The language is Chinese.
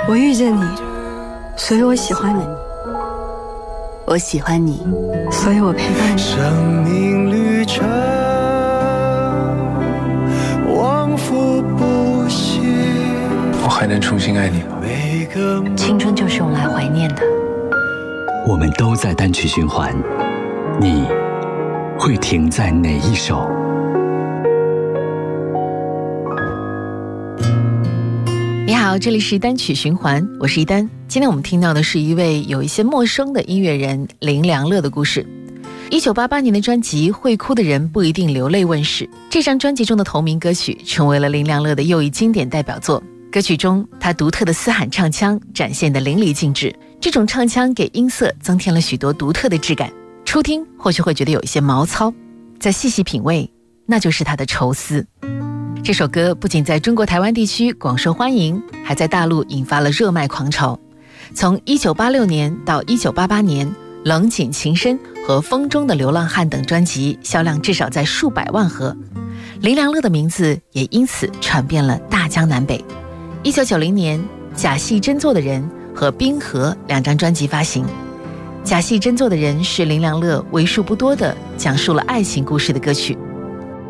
我遇见你，所以我喜欢你。 我喜欢你， 所以我陪伴你。 生命旅程往复不息， 我还能重新爱你吗？ 青春就是用来怀念的。 我们都在单曲循环，你会停在哪一首？ 你好，这里是单曲循环，我是一丹。今天我们听到的是一位有一些陌生的音乐人林良乐的故事。1988年的专辑《会哭的人不一定流泪》问世，这张专辑中的同名歌曲成为了林良乐的又一经典代表作。歌曲中他独特的嘶喊唱腔展现得淋漓尽致，这种唱腔给音色增添了许多独特的质感，初听或许会觉得有一些毛糙，再细细品味，那就是他的愁思。这首歌不仅在中国台湾地区广受欢迎，还在大陆引发了热卖狂潮。从1986年到1988年，《冷井情深》和《风中的流浪汉》等专辑销量至少在数百万盒，林良乐的名字也因此传遍了大江南北。1990年，《假戏真做的人》和《冰河》两张专辑发行。《假戏真做的人》是林良乐为数不多的讲述了爱情故事的歌曲。